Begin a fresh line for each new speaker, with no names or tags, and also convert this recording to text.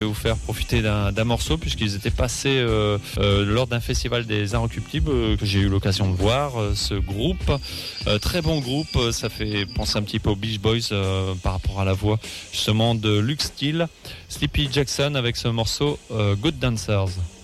Je vais vous faire profiter d'un morceau puisqu'ils étaient passés lors d'un festival des Inrecuptibles que j'ai eu l'occasion de voir. Ce groupe, très bon groupe, ça fait penser un petit peu aux Beach Boys par rapport à la voix justement de Luke Steele, Sleepy Jackson avec ce morceau Good Dancers.